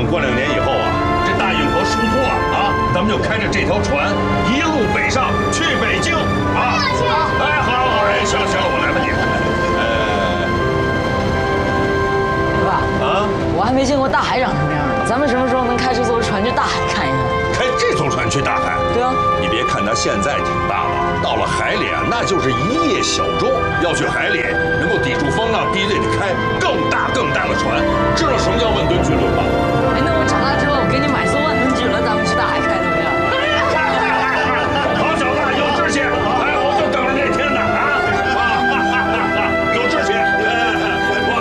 等过2年以后啊，这大运河疏通了啊，咱们就开着这条船一路北上去北京啊！哎，好，哎，行了，我来吧你。 爸啊， 我还没见过大海长什么样呢，咱们什么时候能开这艘船去大海看一看？ 开这艘船去大海？ 对啊， 你别看它现在挺大的，到了海里啊，那就是一叶小舟。要去海里能够抵住风浪，必须得开更大的船。知道什么叫问吨去了？